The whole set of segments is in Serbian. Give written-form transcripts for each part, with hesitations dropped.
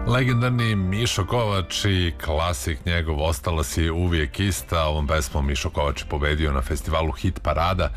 Legendarni Mišo Kovač i klasik njegov Ostala si uvijek ista. Ovom pesmom Mišo Kovač je pobedio na festivalu Hit Parada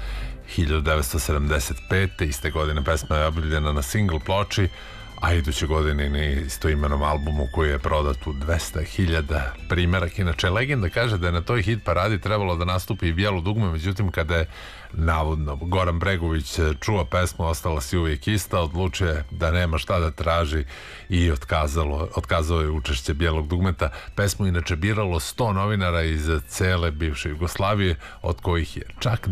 1975. Iste godine pesma je objavljena na single ploči, a iduće godine na istoimenom albumu koji je prodat u 200.000 primerak. Inače, legenda kaže da je na toj Hit Paradi trebalo da nastupi i Bijelo dugme, međutim kada je navodno Goran Bregović čuo pesmu Ostala si uvijek ista, odlučio je da nema šta da traži i otkazao je učešće Bijelog dugmeta. Pesmu inače biralo 100 novinara iz cele bivše Jugoslavije, od kojih je čak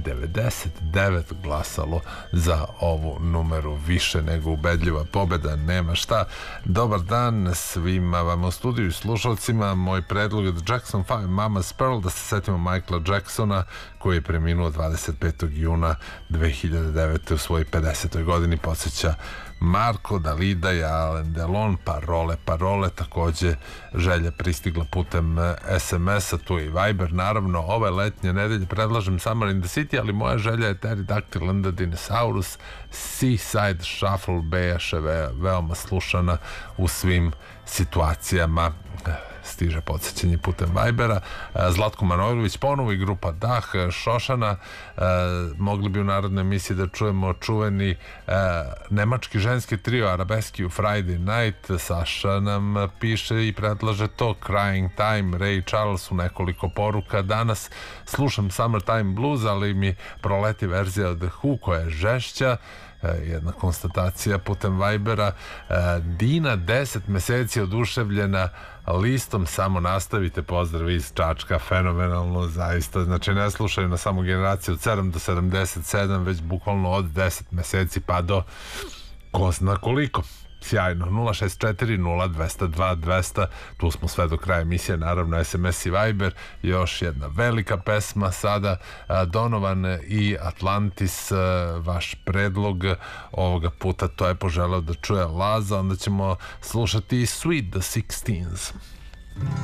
99 glasalo za ovu numeru. Više nego ubedljiva pobeda, nema šta. Dobar dan svima vam u studiju i slušalcima. Moj predlog je The Jackson 5, Mama's Pearl, da se setimo Michaela Jacksona koji je preminuo 25. juna 2009. u svojoj 50. godini. Podsjeća Marko, Dalida i Alain Delon. Parole, takođe želja pristigla putem SMS-a, tu je i Viber. Naravno, ove letnje nedelje predlažem Summer in the City, ali moja želja je Pterodactyl and the Dinosaurus, Seaside Shuffle, Bejaše, veoma slušana u svim situacijama. Stiže podsjećanje putem Vibera. Zlatko Manojlović ponovo i grupa Dah, Šošana. Mogli bi u narodnoj emisiji da čujemo čuveni nemački ženski trio Arabeski u Friday Night. Saša nam piše i predlaže to. Crying Time, Ray Charles u nekoliko poruka. Danas slušam Summertime Blues, ali mi proleti verzija od The Who koja je žešća. Jedna konstatacija putem Vibera. Dina 10 meseci oduševljena listom, samo nastavite, pozdrav iz Čačka. Fenomenalno, zaista, znači ne slušaju na samo generaciju od 7 do 77, već bukvalno od 10 meseci pa do ko zna koliko. Sjajno. 064 0202 200, tu smo sve do kraja emisije, naravno SMS i Viber. Još jedna velika pesma sada, Donovan i Atlantis, vaš predlog ovoga puta, to je poželeo da čuje Laza. Onda ćemo slušati Sweet the 16s.